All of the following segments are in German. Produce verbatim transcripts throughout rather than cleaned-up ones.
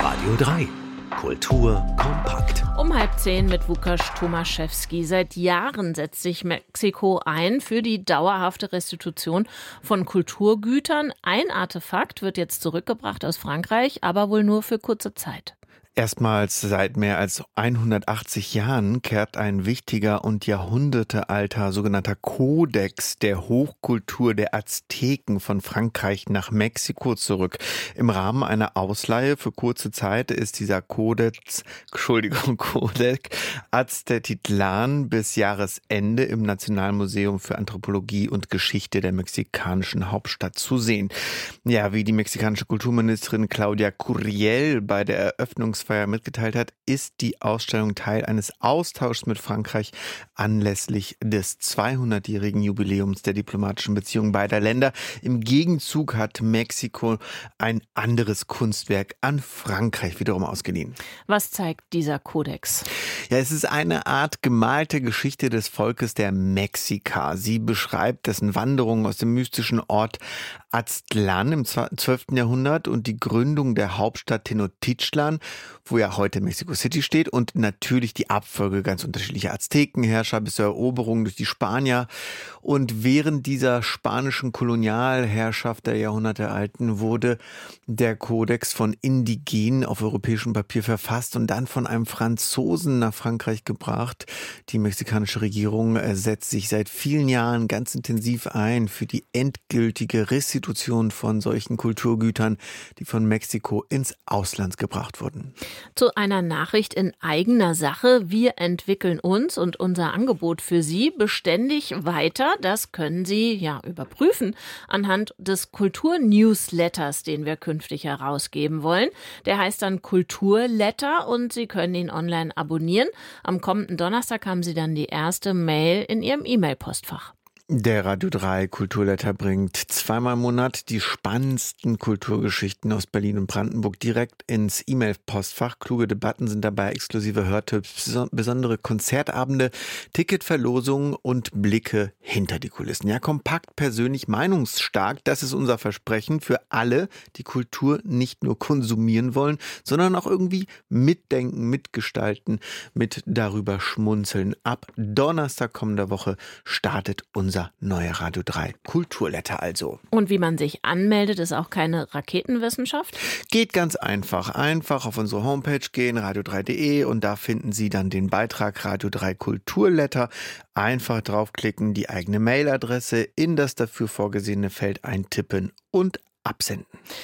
Radio drei. Kultur kompakt. Um halb zehn mit Łukasz Tomaszewski. Seit Jahren setzt sich Mexiko ein für die dauerhafte Restitution von Kulturgütern. Ein Artefakt wird jetzt zurückgebracht aus Frankreich, aber wohl nur für kurze Zeit. Erstmals seit mehr als hundertachtzig Jahren kehrt ein wichtiger und jahrhundertealter sogenannter Kodex der Hochkultur der Azteken von Frankreich nach Mexiko zurück. Im Rahmen einer Ausleihe für kurze Zeit ist dieser Kodex, Entschuldigung, Codex Aztectlan bis Jahresende im Nationalmuseum für Anthropologie und Geschichte der mexikanischen Hauptstadt zu sehen. Ja, wie die mexikanische Kulturministerin Claudia Curiel bei der Eröffnungsfeier mitgeteilt hat, ist die Ausstellung Teil eines Austauschs mit Frankreich anlässlich des zweihundertjährigen Jubiläums der diplomatischen Beziehungen beider Länder. Im Gegenzug hat Mexiko ein anderes Kunstwerk an Frankreich wiederum ausgeliehen. Was zeigt dieser Kodex? Ja, es ist eine Art gemalte Geschichte des Volkes der Mexika. Sie beschreibt dessen Wanderung aus dem mystischen Ort Aztlan im zwölften Jahrhundert und die Gründung der Hauptstadt Tenochtitlan, wo ja heute Mexico City steht, und natürlich die Abfolge ganz unterschiedlicher Aztekenherrscher bis zur Eroberung durch die Spanier. Und während dieser spanischen Kolonialherrschaft der Jahrhundertealten wurde der Kodex von Indigenen auf europäischem Papier verfasst und dann von einem Franzosen nach Frankreich gebracht. Die mexikanische Regierung setzt sich seit vielen Jahren ganz intensiv ein für die endgültige Restitution von solchen Kulturgütern, die von Mexiko ins Ausland gebracht wurden. Zu einer Nachricht in eigener Sache. Wir entwickeln uns und unser Angebot für Sie beständig weiter. Das können Sie ja überprüfen anhand des Kultur-Newsletters, den wir künftig herausgeben wollen. Der heißt dann Kulturletter und Sie können ihn online abonnieren. Am kommenden Donnerstag haben Sie dann die erste Mail in Ihrem E-Mail-Postfach. Der Radio drei Kulturletter bringt zweimal im Monat die spannendsten Kulturgeschichten aus Berlin und Brandenburg direkt ins E-Mail-Postfach. Kluge Debatten sind dabei, exklusive Hörtipps, besondere Konzertabende, Ticketverlosungen und Blicke hinter die Kulissen. Ja, kompakt, persönlich, meinungsstark, das ist unser Versprechen für alle, die Kultur nicht nur konsumieren wollen, sondern auch irgendwie mitdenken, mitgestalten, mit darüber schmunzeln. Ab Donnerstag kommender Woche startet unser neue Radio drei Kulturletter also. Und wie man sich anmeldet, ist auch keine Raketenwissenschaft? Geht ganz einfach. Einfach auf unsere Homepage gehen, radio drei punkt de, und da finden Sie dann den Beitrag Radio drei Kulturletter. Einfach draufklicken, die eigene Mailadresse in das dafür vorgesehene Feld eintippen und absenden.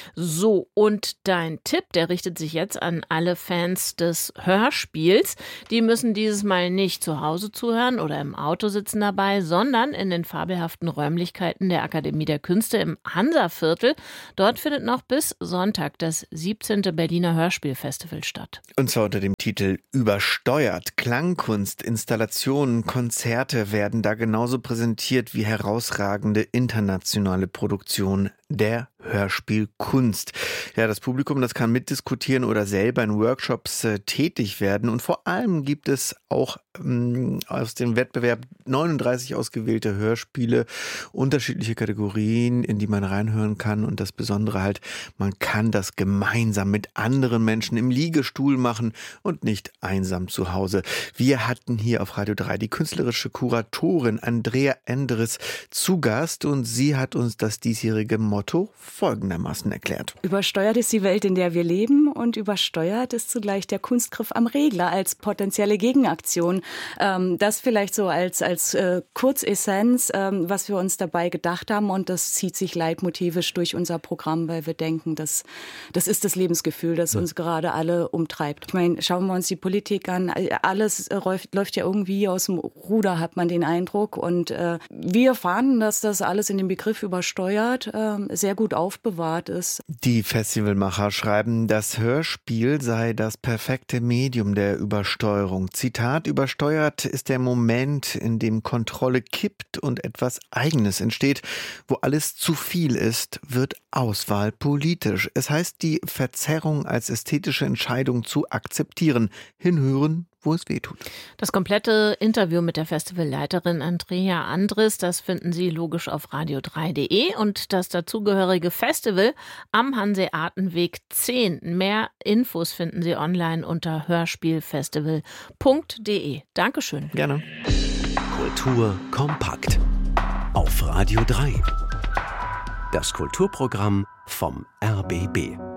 So, und dein Tipp, der richtet sich jetzt an alle Fans des Hörspiels. Die müssen dieses Mal nicht zu Hause zuhören oder im Auto sitzen dabei, sondern in den fabelhaften Räumlichkeiten der Akademie der Künste im Hansa-Viertel. Dort findet noch bis Sonntag das siebzehnte Berliner Hörspielfestival statt. Und zwar unter dem Titel Übersteuert. Klangkunst, Installationen, Konzerte werden da genauso präsentiert wie herausragende internationale Produktionen der Hörspielkunst. Ja, das Publikum, das kann mitdiskutieren oder selber in Workshops äh, tätig werden. Und vor allem gibt es auch ähm, aus dem Wettbewerb neununddreißig ausgewählte Hörspiele, unterschiedliche Kategorien, in die man reinhören kann. Und das Besondere halt, man kann das gemeinsam mit anderen Menschen im Liegestuhl machen und nicht einsam zu Hause. Wir hatten hier auf Radio drei die künstlerische Kuratorin Andrea Endres zu Gast und sie hat uns das diesjährige Motto folgendermaßen erklärt. Übersteuert ist die Welt, in der wir leben, und übersteuert ist zugleich der Kunstgriff am Regler als potenzielle Gegenaktion. Ähm, das vielleicht so als, als äh, Kurzessenz, ähm, was wir uns dabei gedacht haben, und das zieht sich leitmotivisch durch unser Programm, weil wir denken, dass, das ist das Lebensgefühl, das uns gerade alle umtreibt. Ich meine, schauen wir uns die Politik an, alles äh, läuft, läuft ja irgendwie aus dem Ruder, hat man den Eindruck, und äh, wir fanden, dass das alles in dem Begriff übersteuert äh, sehr gut aufbewahrt ist. Die Festivalmacher schreiben, das Hörspiel sei das perfekte Medium der Übersteuerung. Zitat: Übersteuert ist der Moment, in dem Kontrolle kippt und etwas Eigenes entsteht. Wo alles zu viel ist, wird Auswahl politisch. Es heißt, die Verzerrung als ästhetische Entscheidung zu akzeptieren. Hinhören, wo es weh tut. Das komplette Interview mit der Festivalleiterin Andrea Andres, das finden Sie logisch auf radio drei punkt de und das dazugehörige Festival am Hanseatenweg zehn. Mehr Infos finden Sie online unter hörspielfestival punkt de. Dankeschön. Gerne. Kultur kompakt auf Radio drei. Das Kulturprogramm vom R B B.